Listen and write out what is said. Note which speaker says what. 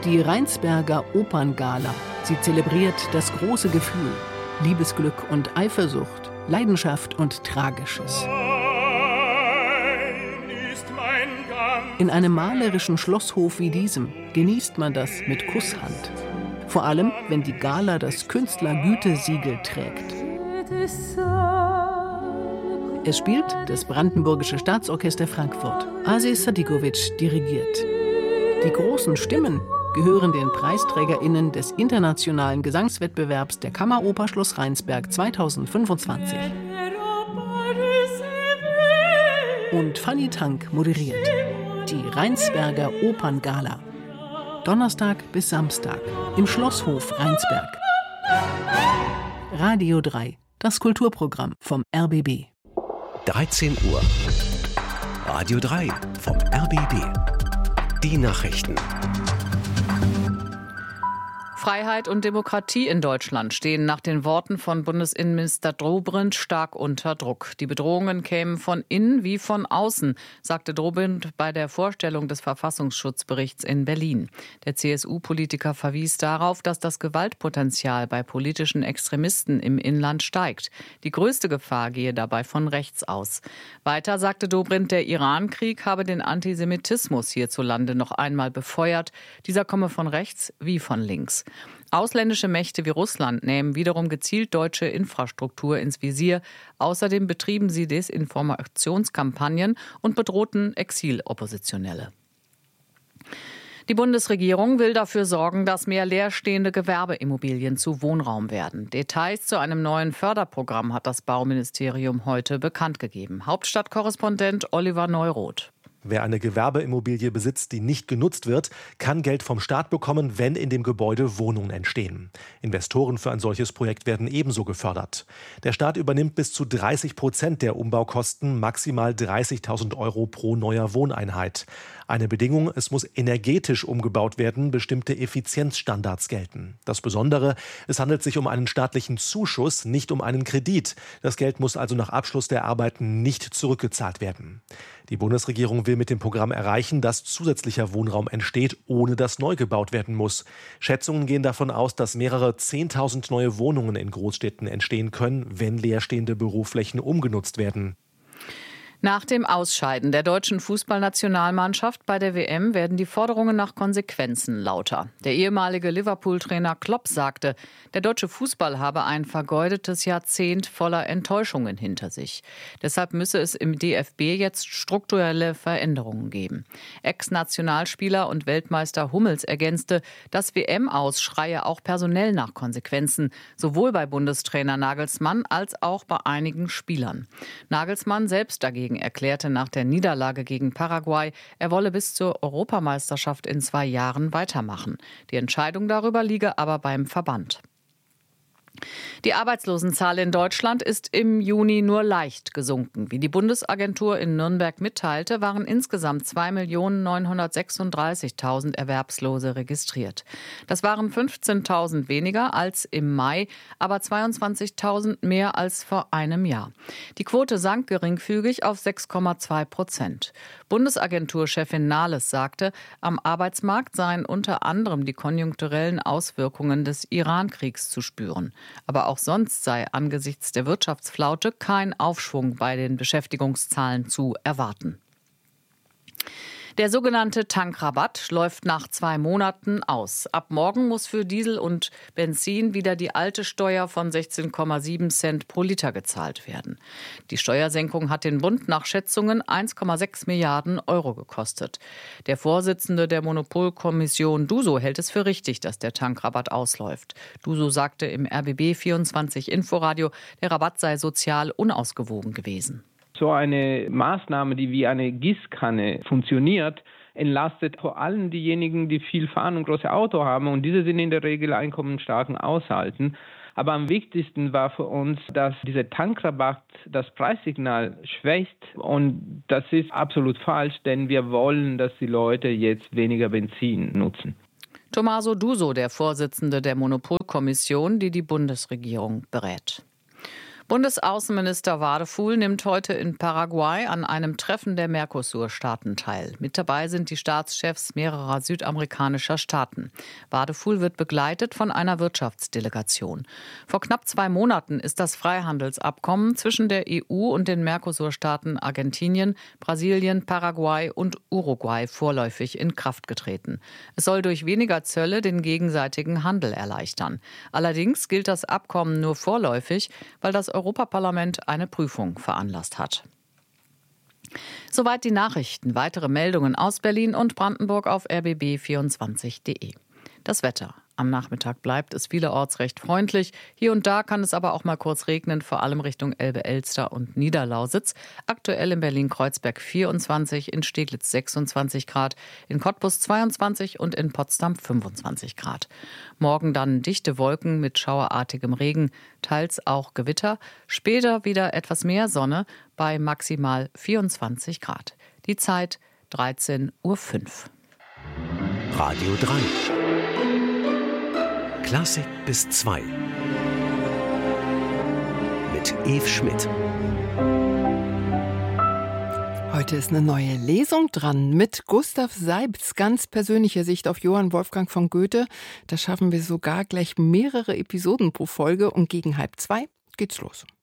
Speaker 1: Die Rheinsberger Operngala. Sie zelebriert das große Gefühl, Liebesglück und Eifersucht, Leidenschaft und Tragisches. In einem malerischen Schlosshof wie diesem genießt man das mit Kusshand. Vor allem, wenn die Gala das Künstlergütesiegel trägt. Es spielt das Brandenburgische Staatsorchester Frankfurt. Aziz Sadikovic dirigiert. Die großen Stimmen gehören den PreisträgerInnen des internationalen Gesangswettbewerbs der Kammeroper Schloss Rheinsberg 2025. Und Fanny Tank moderiert die Rheinsberger Operngala. Donnerstag bis Samstag im Schlosshof Rheinsberg. Radio 3, das Kulturprogramm vom RBB.
Speaker 2: 13 Uhr. Radio 3 vom RBB. Die Nachrichten.
Speaker 3: Freiheit und Demokratie in Deutschland stehen nach den Worten von Bundesinnenminister Dobrindt stark unter Druck. Die Bedrohungen kämen von innen wie von außen, sagte Dobrindt bei der Vorstellung des Verfassungsschutzberichts in Berlin. Der CSU-Politiker verwies darauf, dass das Gewaltpotenzial bei politischen Extremisten im Inland steigt. Die größte Gefahr gehe dabei von rechts aus. Weiter sagte Dobrindt, der Iran-Krieg habe den Antisemitismus hierzulande noch einmal befeuert. Dieser komme von rechts wie von links. Ausländische Mächte wie Russland nehmen wiederum gezielt deutsche Infrastruktur ins Visier. Außerdem betrieben sie Desinformationskampagnen und bedrohten Exiloppositionelle. Die Bundesregierung will dafür sorgen, dass mehr leerstehende Gewerbeimmobilien zu Wohnraum werden. Details zu einem neuen Förderprogramm hat das Bauministerium heute bekannt gegeben. Hauptstadtkorrespondent Oliver Neuroth.
Speaker 4: Wer eine Gewerbeimmobilie besitzt, die nicht genutzt wird, kann Geld vom Staat bekommen, wenn in dem Gebäude Wohnungen entstehen. Investoren für ein solches Projekt werden ebenso gefördert. Der Staat übernimmt bis zu 30% der Umbaukosten, maximal 30.000 € pro neuer Wohneinheit. Eine Bedingung, es muss energetisch umgebaut werden, bestimmte Effizienzstandards gelten. Das Besondere, es handelt sich um einen staatlichen Zuschuss, nicht um einen Kredit. Das Geld muss also nach Abschluss der Arbeiten nicht zurückgezahlt werden. Die Bundesregierung will mit dem Programm erreichen, dass zusätzlicher Wohnraum entsteht, ohne dass neu gebaut werden muss. Schätzungen gehen davon aus, dass mehrere 10.000 neue Wohnungen in Großstädten entstehen können, wenn leerstehende Büroflächen umgenutzt werden.
Speaker 3: Nach dem Ausscheiden der deutschen Fußballnationalmannschaft bei der WM werden die Forderungen nach Konsequenzen lauter. Der ehemalige Liverpool-Trainer Klopp sagte, der deutsche Fußball habe ein vergeudetes Jahrzehnt voller Enttäuschungen hinter sich. Deshalb müsse es im DFB jetzt strukturelle Veränderungen geben. Ex-Nationalspieler und Weltmeister Hummels ergänzte, das WM-Aus schreie auch personell nach Konsequenzen, sowohl bei Bundestrainer Nagelsmann als auch bei einigen Spielern. Nagelsmann selbst dagegen erklärte nach der Niederlage gegen Paraguay, er wolle bis zur Europameisterschaft in 2 Jahren weitermachen. Die Entscheidung darüber liege aber beim Verband. Die Arbeitslosenzahl in Deutschland ist im Juni nur leicht gesunken. Wie die Bundesagentur in Nürnberg mitteilte, waren insgesamt 2.936.000 Erwerbslose registriert. Das waren 15.000 weniger als im Mai, aber 22.000 mehr als vor einem Jahr. Die Quote sank geringfügig auf 6,2%. Bundesagenturchefin Nahles sagte, am Arbeitsmarkt seien unter anderem die konjunkturellen Auswirkungen des Iran-Kriegs zu spüren. Aber auch sonst sei angesichts der Wirtschaftsflaute kein Aufschwung bei den Beschäftigungszahlen zu erwarten. Der sogenannte Tankrabatt läuft nach 2 Monaten aus. Ab morgen muss für Diesel und Benzin wieder die alte Steuer von 16,7 Cent pro Liter gezahlt werden. Die Steuersenkung hat den Bund nach Schätzungen 1,6 Milliarden € gekostet. Der Vorsitzende der Monopolkommission Duso hält es für richtig, dass der Tankrabatt ausläuft. Duso sagte im RBB 24 Inforadio, der Rabatt sei sozial unausgewogen gewesen.
Speaker 5: So eine Maßnahme, die wie eine Gießkanne funktioniert, entlastet vor allem diejenigen, die viel fahren und große Auto haben. Und diese sind in der Regel einkommensstarken Haushalten. Aber am wichtigsten war für uns, dass dieser Tankrabatt das Preissignal schwächt. Und das ist absolut falsch, denn wir wollen, dass die Leute jetzt weniger Benzin nutzen.
Speaker 3: Tommaso Duso, der Vorsitzende der Monopolkommission, die die Bundesregierung berät. Bundesaußenminister Wadefuhl nimmt heute in Paraguay an einem Treffen der Mercosur-Staaten teil. Mit dabei sind die Staatschefs mehrerer südamerikanischer Staaten. Wadefuhl wird begleitet von einer Wirtschaftsdelegation. Vor knapp 2 Monaten ist das Freihandelsabkommen zwischen der EU und den Mercosur-Staaten Argentinien, Brasilien, Paraguay und Uruguay vorläufig in Kraft getreten. Es soll durch weniger Zölle den gegenseitigen Handel erleichtern. Allerdings gilt das Abkommen nur vorläufig, weil das Europaparlament eine Prüfung veranlasst hat. Soweit die Nachrichten. Weitere Meldungen aus Berlin und Brandenburg auf rbb24.de. Das Wetter. Am Nachmittag bleibt es vielerorts recht freundlich. Hier und da kann es aber auch mal kurz regnen, vor allem Richtung Elbe-Elster und Niederlausitz. Aktuell in Berlin-Kreuzberg 24, in Steglitz 26 Grad, in Cottbus 22 und in Potsdam 25 Grad. Morgen dann dichte Wolken mit schauerartigem Regen, teils auch Gewitter. Später wieder etwas mehr Sonne bei maximal 24 Grad. Die Zeit 13:05 Uhr.
Speaker 2: Radio 3. Klassik bis 2 mit Eve Schmidt.
Speaker 6: Heute ist eine neue Lesung dran mit Gustav Seibs ganz persönlicher Sicht auf Johann Wolfgang von Goethe. Da schaffen wir sogar gleich mehrere Episoden pro Folge und gegen 1:30 geht's los.